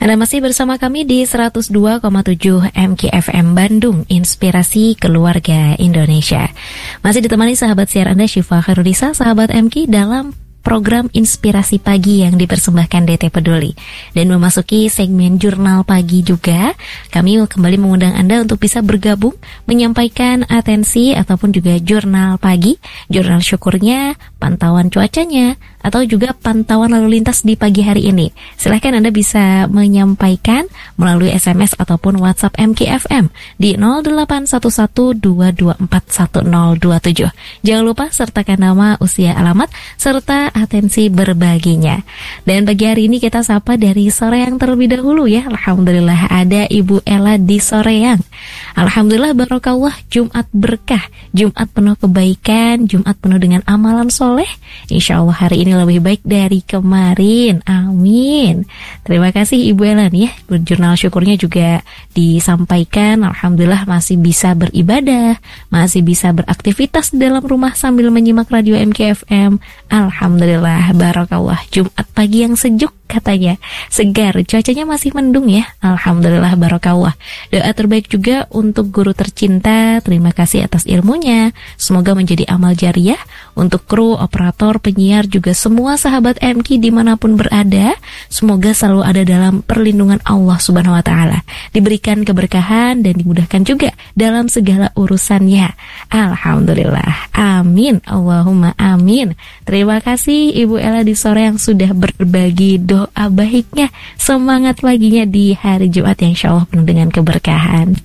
Anda masih bersama kami di 102,7 MKFM Bandung, Inspirasi Keluarga Indonesia. Masih ditemani sahabat siar Anda Syifa Khairunisa, sahabat MK, dalam program Inspirasi Pagi yang dipersembahkan DT Peduli. Dan memasuki segmen Jurnal Pagi juga, kami kembali mengundang Anda untuk bisa bergabung, menyampaikan atensi ataupun juga jurnal pagi, jurnal syukurnya, pantauan cuacanya, atau juga pantauan lalu lintas di pagi hari ini. Silahkan Anda bisa menyampaikan melalui SMS ataupun WhatsApp MKFM di 081122410027. Jangan lupa sertakan nama, usia, alamat, serta atensi berbaginya. Dan pagi hari ini kita sapa dari Soreang terlebih dahulu ya. Alhamdulillah ada Ibu Ella di Soreang. Alhamdulillah barokallah, Jumat berkah, Jumat penuh kebaikan, Jumat penuh dengan amalan soleh. Insya Allah hari ini lebih baik dari kemarin. Amin. Terima kasih Ibu Ella nih ya. Jurnal syukurnya juga disampaikan. Alhamdulillah masih bisa beribadah, masih bisa beraktivitas di dalam rumah sambil menyimak radio MKFM. Alhamdulillah, barakallah. Jumat pagi yang sejuk katanya, segar, cuacanya masih mendung ya. Alhamdulillah, barakallah. Doa terbaik juga untuk guru tercinta. Terima kasih atas ilmunya. Semoga menjadi amal jariah untuk kru, operator, penyiar, juga semua sahabat MK dimanapun berada. Semoga selalu ada dalam perlindungan Allah Subhanahu wa Ta'ala, diberikan keberkahan dan dimudahkan juga dalam segala urusannya. Alhamdulillah, amin, Allahumma amin. Terima kasih Ibu Ella di sore yang sudah berbagi doa baiknya. Semangat paginya di hari Jumat yang insya Allah penuh dengan keberkahan.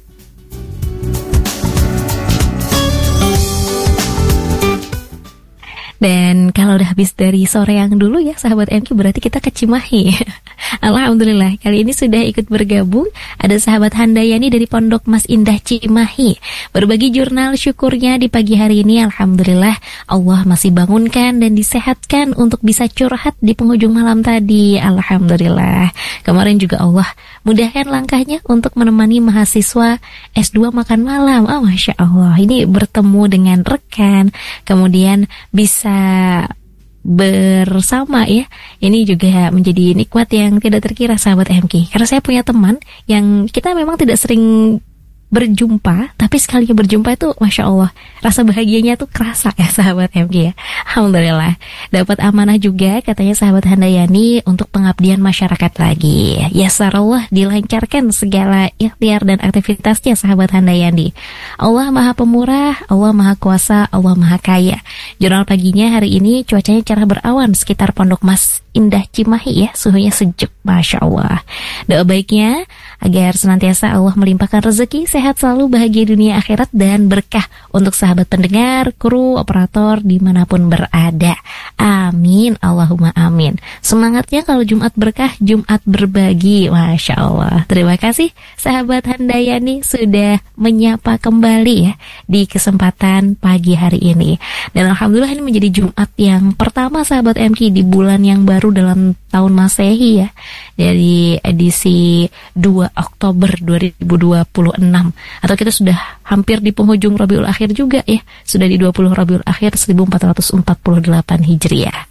Dan kalau udah habis dari sore yang dulu ya sahabat MK, berarti kita ke Cimahi. Alhamdulillah, kali ini sudah ikut bergabung ada sahabat Handayani dari Pondok Mas Indah Cimahi, berbagi jurnal syukurnya di pagi hari ini. Alhamdulillah Allah masih bangunkan dan disehatkan untuk bisa curhat di penghujung malam tadi. Alhamdulillah, kemarin juga Allah mudahkan langkahnya untuk menemani mahasiswa S2 makan malam. Oh, Masya Allah, ini bertemu dengan rekan, kemudian bisa bersama ya. Ini juga menjadi nikmat yang tidak terkira sahabat MK. Karena saya punya teman yang kita memang tidak sering berjumpa, tapi sekali berjumpa itu Masya Allah, rasa bahagianya tuh kerasa ya sahabat MK ya. Alhamdulillah, dapat amanah juga katanya sahabat Handayani untuk pengabdian masyarakat lagi. Ya sarallah, dilancarkan segala ikhtiar dan aktivitasnya sahabat Handayani. Allah Maha Pemurah, Allah Maha Kuasa, Allah Maha Kaya. Jurnal paginya hari ini cuacanya cerah berawan sekitar Pondok Mas Indah Cimahi ya, suhunya sejuk, Masya Allah. Doa baiknya agar senantiasa Allah melimpahkan rezeki, sehat selalu, bahagia dunia akhirat, dan berkah untuk sahabat pendengar, kru, operator dimanapun berada. Amin, Allahumma amin. Semangatnya kalau Jumat berkah, Jumat berbagi. Masya Allah. Terima kasih sahabat Handayani sudah menyapa kembali ya di kesempatan pagi hari ini. Dan Alhamdulillah ini menjadi Jumat yang pertama sahabat MK di bulan yang baru dalam tahun Masehi ya, dari edisi 2 Oktober 2026, atau kita sudah hampir di penghujung Rabiul Akhir juga ya, sudah di 20 Rabiul Akhir 1448 Hijriah.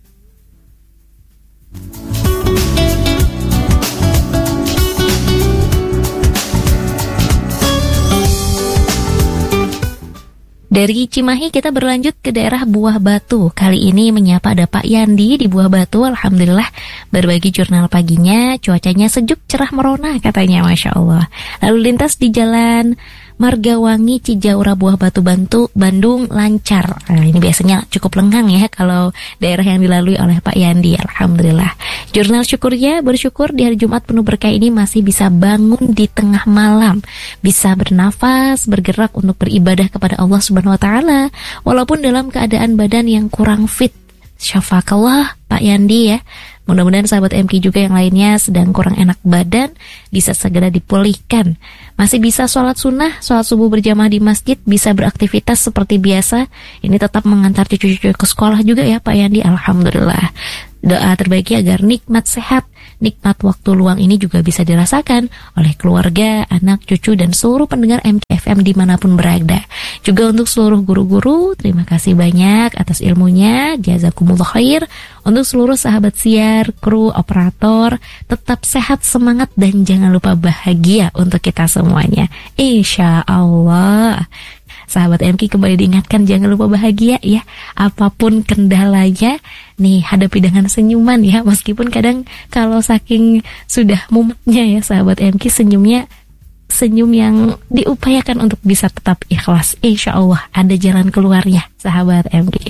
Dari Cimahi kita berlanjut ke daerah Buah Batu. Kali ini menyapa ada Pak Yandi di Buah Batu. Alhamdulillah berbagi jurnal paginya. Cuacanya sejuk, cerah merona katanya, Masya Allah. Lalu lintas di jalan Margawangi Cijaura Buah Batu Bandung lancar. Nah, ini biasanya cukup lengang ya kalau daerah yang dilalui oleh Pak Yandi. Alhamdulillah. Jurnal syukurnya, bersyukur di hari Jumat penuh berkah ini masih bisa bangun di tengah malam, bisa bernafas, bergerak untuk beribadah kepada Allah Subhanahu wa Ta'ala, walaupun dalam keadaan badan yang kurang fit. Syafakallah Pak Yandi ya. Mudah-mudahan sahabat MK juga yang lainnya sedang kurang enak badan bisa segera dipulihkan. Masih bisa sholat sunnah, sholat subuh berjamaah di masjid, bisa beraktivitas seperti biasa. Ini tetap mengantar cucu-cucu ke sekolah juga ya Pak Yandi. Alhamdulillah. Doa terbaiknya agar nikmat sehat, nikmat waktu luang ini juga bisa dirasakan oleh keluarga, anak, cucu, dan seluruh pendengar MKFM dimanapun berada. Juga untuk seluruh guru-guru, terima kasih banyak atas ilmunya, jazakumullah khair. Untuk seluruh sahabat siar, kru, operator, tetap sehat, semangat, dan jangan lupa bahagia untuk kita semuanya, insya Allah. Sahabat MK kembali diingatkan jangan lupa bahagia ya. Apapun kendalanya nih hadapi dengan senyuman ya. Meskipun kadang kalau saking sudah mumetnya ya sahabat MK, senyum yang diupayakan untuk bisa tetap ikhlas. Insya Allah ada jalan keluarnya sahabat MK.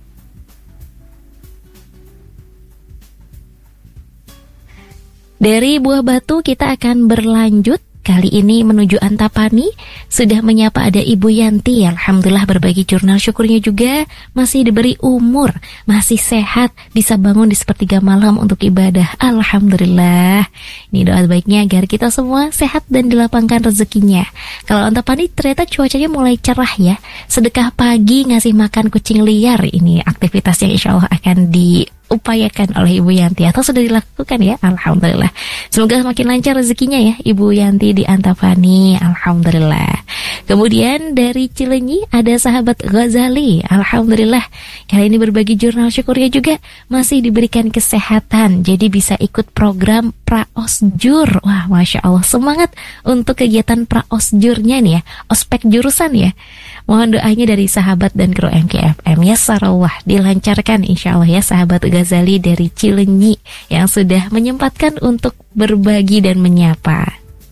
Dari Buah Batu kita akan berlanjut. Kali ini menuju Antapani, sudah menyapa ada Ibu Yanti. Alhamdulillah berbagi jurnal syukurnya juga, masih diberi umur, masih sehat, bisa bangun di sepertiga malam untuk ibadah. Alhamdulillah. Ini doa baiknya agar kita semua sehat dan dilapangkan rezekinya. Kalau Antapani ternyata cuacanya mulai cerah ya. Sedekah pagi ngasih makan kucing liar, ini aktivitas yang insya Allah akan diupayakan oleh Ibu Yanti atau sudah dilakukan ya. Alhamdulillah. Semoga semakin lancar rezekinya ya Ibu Yanti di Antapani. Alhamdulillah. Kemudian dari Cilenyi ada sahabat Ghazali. Alhamdulillah. Kali ini berbagi jurnal syukurnya juga masih diberikan kesehatan. Jadi bisa ikut program Praosjur. Wah, Masya Allah. Semangat untuk kegiatan Praosjurnya nih ya. Ospek jurusan ya. Mohon doanya dari sahabat dan kru MKFM ya, sarallah dilancarkan insya Allah ya sahabat Ghazali dari Cilenyi yang sudah menyempatkan untuk berbagi dan menyapa.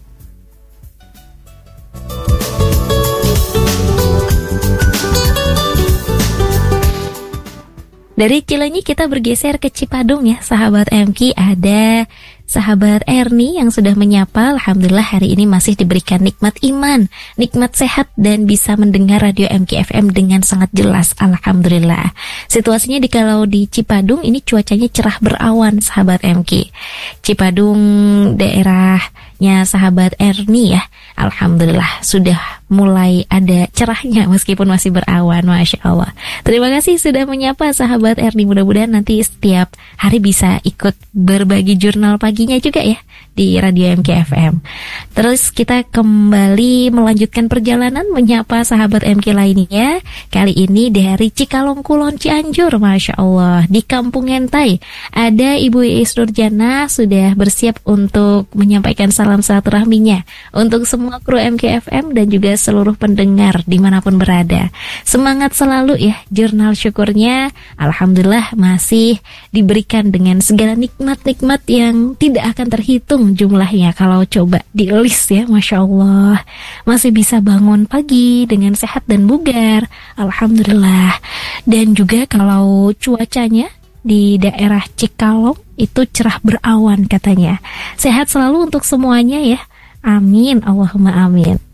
Dari Cilenyi kita bergeser ke Cipadung ya sahabat MK. Ada sahabat Erni yang sudah menyapa. Alhamdulillah hari ini masih diberikan nikmat iman, nikmat sehat, dan bisa mendengar radio MKFM dengan sangat jelas. Alhamdulillah. Situasinya kalau di Cipadung ini cuacanya cerah berawan sahabat MK. Cipadung daerahnya sahabat Erni ya. Alhamdulillah sudah mulai ada cerahnya meskipun masih berawan. Masya Allah. Terima kasih sudah menyapa sahabat Erni. Mudah-mudahan nanti setiap hari bisa ikut berbagi jurnal paginya juga ya di radio MKFM. Terus kita kembali melanjutkan perjalanan menyapa sahabat MK lainnya. Kali ini dari Cikalong Kulon Cianjur. Masya Allah. Di Kampung Ngentai ada Ibu Iis Nurjana sudah bersiap untuk menyampaikan salam silaturahminya untuk semua kru MKFM dan juga seluruh pendengar dimanapun berada. Semangat selalu ya jurnal syukurnya. Alhamdulillah masih diberikan dengan segala nikmat-nikmat yang tidak akan terhitung jumlahnya kalau coba di-list ya. Masya Allah masih bisa bangun pagi dengan sehat dan bugar. Alhamdulillah. Dan juga kalau cuacanya di daerah Cikalong itu cerah berawan katanya. Sehat selalu untuk semuanya ya. Amin, Allahumma amin.